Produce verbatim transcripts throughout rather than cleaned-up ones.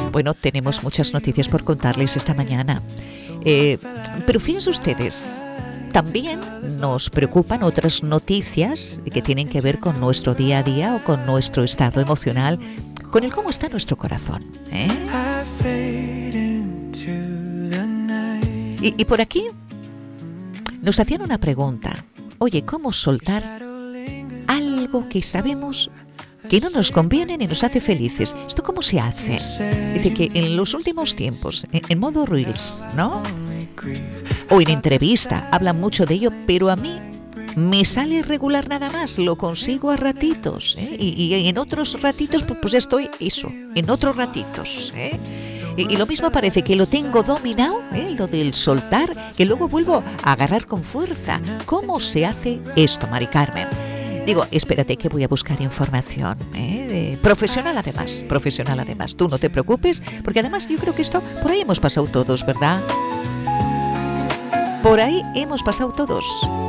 Bueno, tenemos muchas noticias por contarles esta mañana. Eh, pero fíjense ustedes, también nos preocupan otras noticias que tienen que ver con nuestro día a día o con nuestro estado emocional, con el cómo está nuestro corazón, ¿eh? Y, y por aquí nos hacían una pregunta. Oye, ¿cómo soltar algo que sabemos que no nos conviene ni nos hace felices? ¿Esto cómo se hace? Dice que en los últimos tiempos, en, en modo Reels, ¿no? O en entrevista, hablan mucho de ello, pero a mí me sale regular nada más, lo consigo a ratitos, ¿eh? y, y en otros ratitos, pues, pues ya estoy, eso, en otros ratitos, ¿eh? Y, y lo mismo parece que lo tengo dominado, ¿eh? Lo del soltar, que luego vuelvo a agarrar con fuerza. ¿Cómo se hace esto, Mari Carmen? Digo, espérate que voy a buscar información, ¿eh? De profesional además, profesional además. Tú no te preocupes, porque además yo creo que esto, por ahí hemos pasado todos, ¿verdad? Por ahí hemos pasado todos.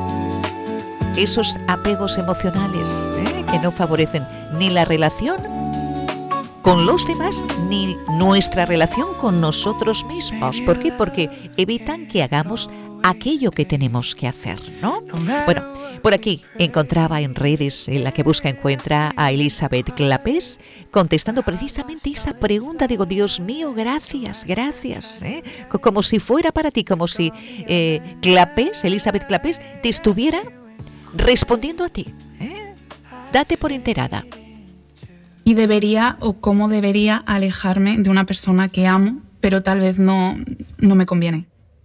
Esos apegos emocionales, ¿eh? Que no favorecen ni la relación con los demás ni nuestra relación con nosotros mismos. ¿Por qué? Porque evitan que hagamos aquello que tenemos que hacer, ¿no? Bueno, por aquí encontraba en redes, en La que busca encuentra, a Elizabeth Clapés contestando precisamente esa pregunta. Digo, Dios mío, gracias, gracias, ¿eh? Como si fuera para ti, como si eh, Clapés, Elizabeth Clapés, te estuviera respondiendo a ti, ¿eh? Date por enterada. Y debería o cómo debería alejarme de una persona que amo, pero tal vez no, no me conviene.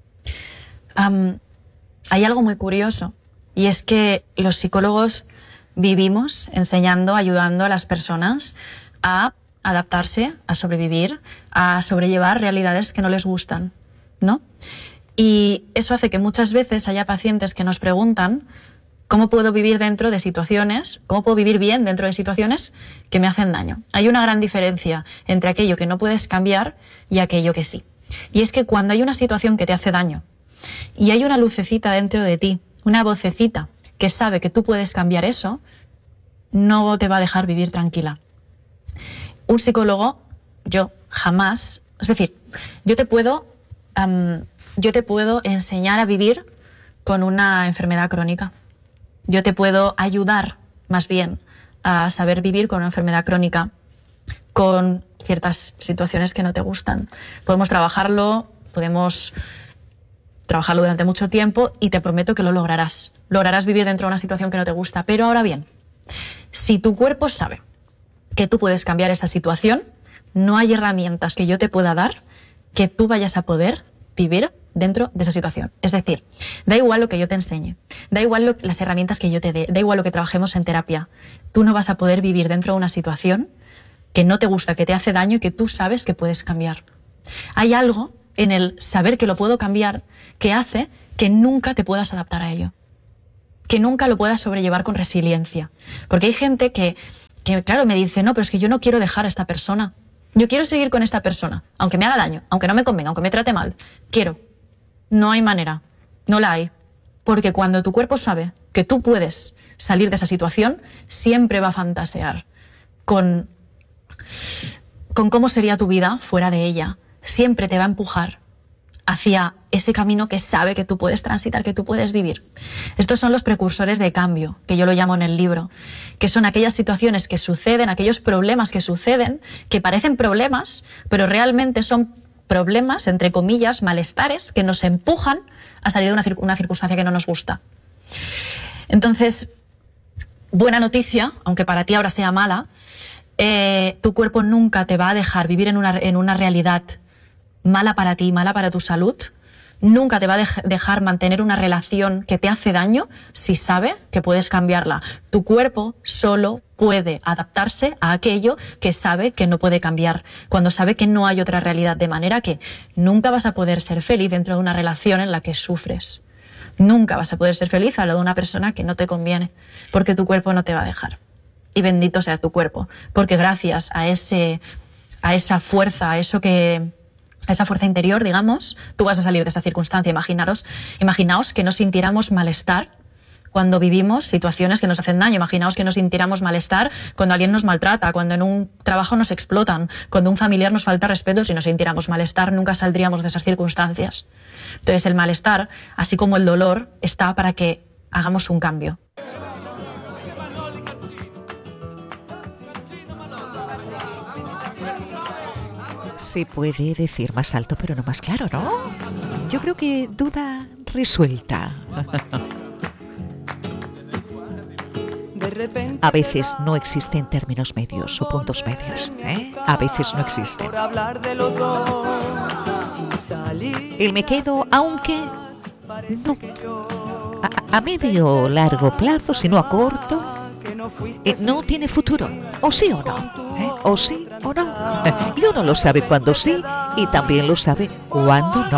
Um, hay algo muy curioso, y es que los psicólogos vivimos enseñando, ayudando a las personas a adaptarse, a sobrevivir, a sobrellevar realidades que no les gustan, ¿no? Y eso hace que muchas veces haya pacientes que nos preguntan ¿cómo puedo vivir dentro de situaciones, cómo puedo vivir bien dentro de situaciones que me hacen daño? Hay una gran diferencia entre aquello que no puedes cambiar y aquello que sí. Y es que cuando hay una situación que te hace daño y hay una lucecita dentro de ti, una vocecita que sabe que tú puedes cambiar eso, no te va a dejar vivir tranquila. Un psicólogo, yo jamás, es decir, yo te puedo, um, yo te puedo enseñar a vivir con una enfermedad crónica. Yo te puedo ayudar, más bien, a saber vivir con una enfermedad crónica, con ciertas situaciones que no te gustan. Podemos trabajarlo, podemos trabajarlo durante mucho tiempo y te prometo que lo lograrás. Lograrás vivir dentro de una situación que no te gusta. Pero ahora bien, si tu cuerpo sabe que tú puedes cambiar esa situación, no hay herramientas que yo te pueda dar que tú vayas a poder vivir dentro de esa situación. Es decir, da igual lo que yo te enseñe, da igual lo, las herramientas que yo te dé, da igual lo que trabajemos en terapia, tú no vas a poder vivir dentro de una situación que no te gusta, que te hace daño y que tú sabes que puedes cambiar. Hay algo en el saber que lo puedo cambiar que hace que nunca te puedas adaptar a ello, que nunca lo puedas sobrellevar con resiliencia. Porque hay gente que, que claro, me dice, no, pero es que yo no quiero dejar a esta persona. Yo quiero seguir con esta persona, aunque me haga daño, aunque no me convenga, aunque me trate mal. Quiero. No hay manera, no la hay. Porque cuando tu cuerpo sabe que tú puedes salir de esa situación, siempre va a fantasear con, con cómo sería tu vida fuera de ella. Siempre te va a empujar hacia ese camino que sabe que tú puedes transitar, que tú puedes vivir. Estos son los precursores de cambio, que yo lo llamo en el libro, que son aquellas situaciones que suceden, aquellos problemas que suceden, que parecen problemas, pero realmente son problemas, entre comillas, malestares, que nos empujan a salir de una, cir- una circunstancia que no nos gusta. Entonces, buena noticia, aunque para ti ahora sea mala, eh, tu cuerpo nunca te va a dejar vivir en una, en una realidad mala para ti, mala para tu salud. Nunca te va a dej- dejar mantener una relación que te hace daño si sabe que puedes cambiarla. Tu cuerpo solo puede adaptarse a aquello que sabe que no puede cambiar, cuando sabe que no hay otra realidad, de manera que nunca vas a poder ser feliz dentro de una relación en la que sufres. Nunca vas a poder ser feliz al lado de una persona que no te conviene, porque tu cuerpo no te va a dejar. Y bendito sea tu cuerpo, porque gracias a ese, a esa fuerza, a eso que... a esa fuerza interior, digamos, tú vas a salir de esa circunstancia. Imaginaros, imaginaos que no sintiéramos malestar cuando vivimos situaciones que nos hacen daño. Imaginaos que nos sintiéramos malestar cuando alguien nos maltrata, cuando en un trabajo nos explotan, cuando un familiar nos falta respeto. Si nos sintiéramos malestar, nunca saldríamos de esas circunstancias. Entonces, el malestar, así como el dolor, está para que hagamos un cambio. Se puede decir más alto, pero no más claro, ¿no? Yo creo que duda resuelta. A veces no existen términos medios o puntos medios, ¿eh? A veces no existen. El me quedo, aunque no. A, a medio o largo plazo, si no a corto, eh, no tiene futuro. O sí o no. ¿eh? O sí o no. Y uno lo sabe cuando sí y también lo sabe cuando no.